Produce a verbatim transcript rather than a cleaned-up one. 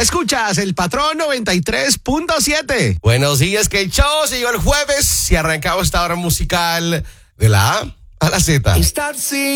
Escuchas el Patrón noventa y tres punto siete. Buenos días, que el show se llegó el jueves y arrancamos esta hora musical de la A a la Z. Estar sin